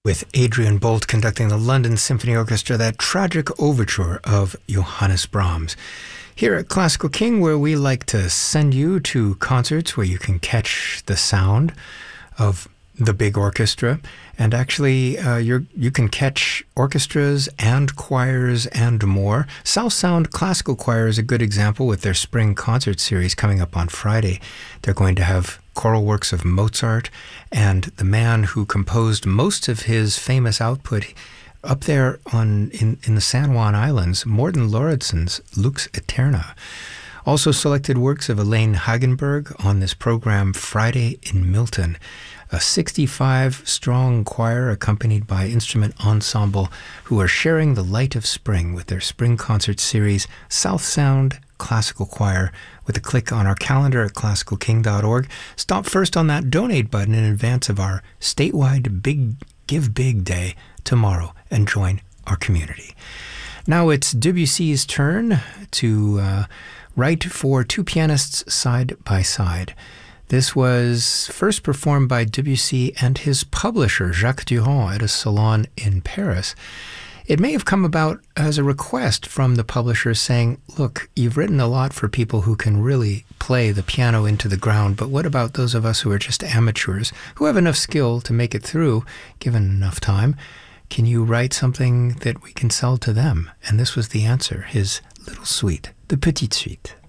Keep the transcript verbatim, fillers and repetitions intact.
with Adrian Bolt conducting the London Symphony Orchestra, that tragic overture of Johannes Brahms. Here at Classical King, where we like to send you to concerts where you can catch the sound of the big orchestra, and actually uh, you're, you can catch orchestras and choirs and more. South Sound Classical Choir is a good example with their spring concert series coming up on Friday. They're going to have choral works of Mozart, and the man who composed most of his famous output up there on in, in the San Juan Islands, Morten Lauridsen's Lux Eterna. Also selected works of Elaine Hagenberg on this program Friday in Milton. A sixty-five strong choir accompanied by instrument ensemble who are sharing the light of spring with their spring concert series, South Sound Classical Choir, with a click on our calendar at classical king dot org. Stop first on that donate button in advance of our statewide Big Give Big Day tomorrow and join our community. Now it's Debussy's turn to uh, write for two pianists side by side. This was first performed by Debussy and his publisher, Jacques Durand, at a salon in Paris. It may have come about as a request from the publisher saying, look, you've written a lot for people who can really play the piano into the ground, but what about those of us who are just amateurs, who have enough skill to make it through, given enough time? Can you write something that we can sell to them? And this was the answer, his little suite, the Petite Suite.